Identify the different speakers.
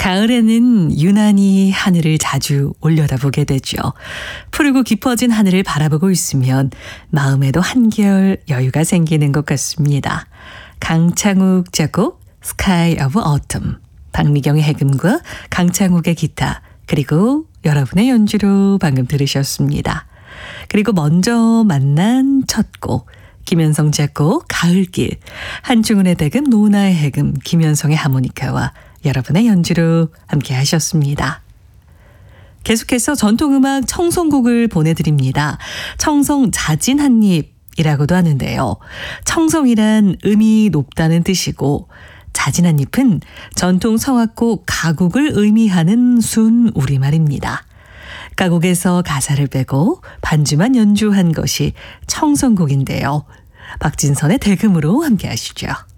Speaker 1: 가을에는 유난히 하늘을 자주 올려다보게 되죠. 푸르고 깊어진 하늘을 바라보고 있으면 마음에도 한결 여유가 생기는 것 같습니다. 강창욱 작곡 Sky of Autumn, 박미경의 해금과 강창욱의 기타, 그리고 여러분의 연주로 방금 들으셨습니다. 그리고 먼저 만난 첫 곡, 김현성 작곡 가을길, 한중훈의 대금, 노나의 해금, 김현성의 하모니카와 여러분의 연주로 함께 하셨습니다. 계속해서 전통음악 청송곡을 보내드립니다. 청송 자진 한입이라고도 하는데요. 청송이란 음이 높다는 뜻이고 자진 한입은 전통 성악곡 가곡을 의미하는 순 우리말입니다. 가곡에서 가사를 빼고 반주만 연주한 것이 청송곡인데요. 박진선의 대금으로 함께 하시죠.